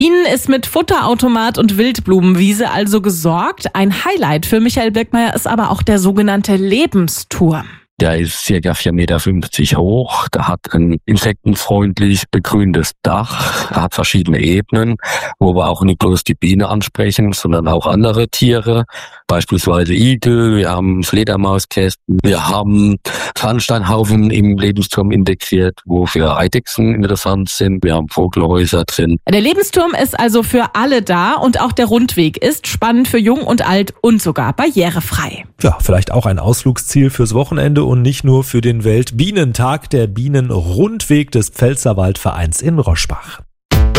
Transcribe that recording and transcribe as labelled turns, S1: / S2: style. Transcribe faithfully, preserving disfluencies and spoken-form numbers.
S1: Ihnen ist mit Futterautomat und Wildblumenwiese also gesorgt. Ein Highlight für Michael Birkmeier ist aber auch der sogenannte Lebensturm.
S2: Der ist circa vier Meter fünfzig hoch, der hat ein insektenfreundlich begrüntes Dach, er hat verschiedene Ebenen, wo wir auch nicht bloß die Biene ansprechen, sondern auch andere Tiere, beispielsweise Igel, wir haben Fledermauskästen, wir haben Sandsteinhaufen im Lebensturm integriert, wo für Eidechsen interessant sind, wir haben Vogelhäuser drin.
S1: Der Lebensturm ist also für alle da und auch der Rundweg ist spannend für Jung und Alt und sogar barrierefrei.
S3: Ja, vielleicht auch ein Ausflugsziel fürs Wochenende und nicht nur für den Weltbienentag, der Bienenrundweg des Pfälzerwaldvereins in Roschbach.